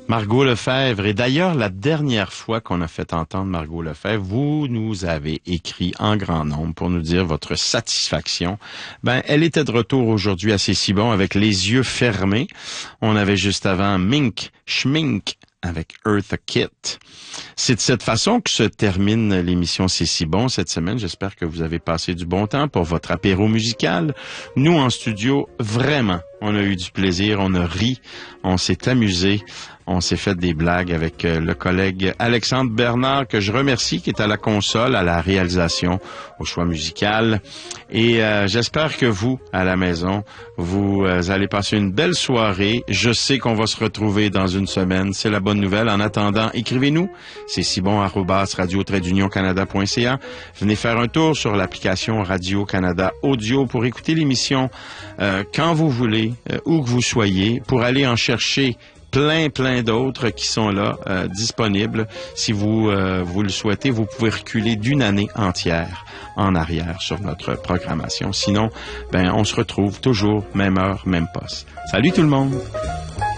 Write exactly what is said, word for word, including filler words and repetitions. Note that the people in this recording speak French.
Margot Lefebvre. Et d'ailleurs, la dernière fois qu'on a fait entendre Margot Lefebvre, vous nous avez écrit en grand nombre pour nous dire votre satisfaction. Ben, elle était de retour aujourd'hui à C'est si bon avec les yeux fermés. On avait juste avant Mink, Schmink avec Eartha Kitt. C'est de cette façon que se termine l'émission C'est si bon cette semaine. J'espère que vous avez passé du bon temps pour votre apéro musical. Nous, en studio, vraiment, on a eu du plaisir, on a ri, on s'est amusé. On s'est fait des blagues avec le collègue Alexandre Bernard, que je remercie, qui est à la console, à la réalisation, au choix musical. Et euh, j'espère que vous, à la maison, vous euh, allez passer une belle soirée. Je sais qu'on va se retrouver dans une semaine. C'est la bonne nouvelle. En attendant, écrivez-nous. C'est si bon arobase radio tiret union canada point c a. Venez faire un tour sur l'application Radio-Canada Audio pour écouter l'émission euh, quand vous voulez, euh, où que vous soyez, pour aller en chercher plein, plein d'autres qui sont là, euh, disponibles. Si vous, euh, vous le souhaitez, vous pouvez reculer d'une année entière en arrière sur notre programmation. Sinon, ben, on se retrouve toujours, même heure, même poste. Salut tout le monde!